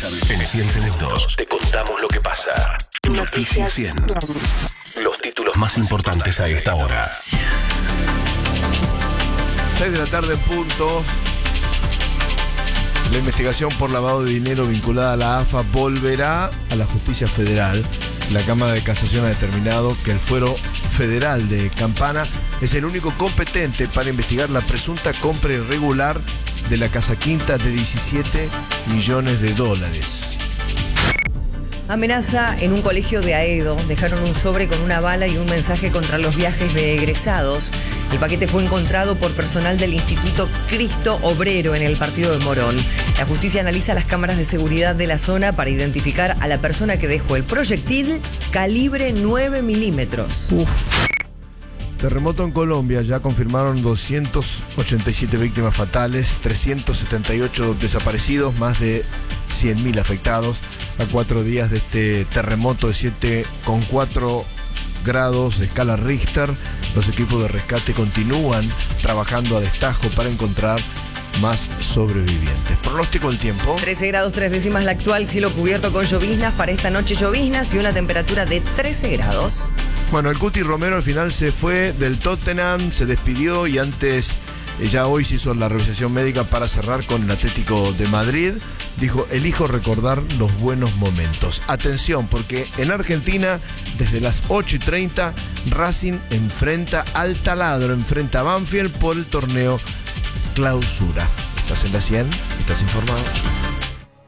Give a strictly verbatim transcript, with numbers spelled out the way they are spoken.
En cien segundos te contamos lo que pasa. Noticias cien. Los títulos más importantes a esta hora. seis de la tarde en punto. La investigación por lavado de dinero vinculada a la A F A volverá a la justicia federal. La Cámara de Casación ha determinado que el fuero federal de Campana es el único competente para investigar la presunta compra irregular de la Casa Quinta de diecisiete millones de dólares. Amenaza en un colegio de Aedo. Dejaron un sobre con una bala y un mensaje contra los viajes de egresados. El paquete fue encontrado por personal del Instituto Cristo Obrero en el partido de Morón. La justicia analiza las cámaras de seguridad de la zona para identificar a la persona que dejó el proyectil calibre nueve milímetros. Uf. Terremoto en Colombia, ya confirmaron doscientas ochenta y siete víctimas fatales, trescientos setenta y ocho desaparecidos, más de cien mil afectados. A cuatro días de este terremoto de siete coma cuatro grados de escala Richter, los equipos de rescate continúan trabajando a destajo para encontrar más sobrevivientes. Pronóstico del tiempo. trece grados tres décimas la actual, cielo cubierto con lloviznas. Para esta noche lloviznas y una temperatura de trece grados. Bueno, el Cuti Romero al final se fue del Tottenham, se despidió y antes, ya hoy se hizo la revisación médica para cerrar con el Atlético de Madrid. Dijo, elijo recordar los buenos momentos. Atención, porque en Argentina, desde las ocho y treinta, Racing enfrenta al Taladro, enfrenta a Banfield por el torneo Clausura. ¿Estás en la cien? ¿Estás informado?